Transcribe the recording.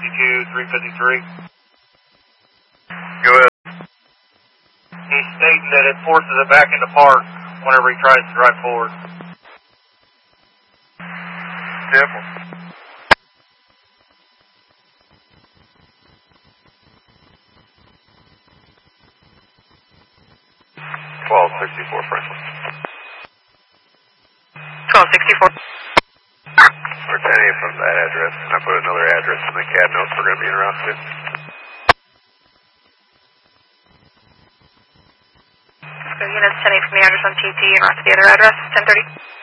353. Go ahead. He's stating that it forces it back into park whenever he tries to drive forward. Careful. 1264 Franklin. 1264. We're 10 from that address, and I put another address in the CAD notes we're going to be in around too. So units 10 from the address on TT and off to the other address, 1030.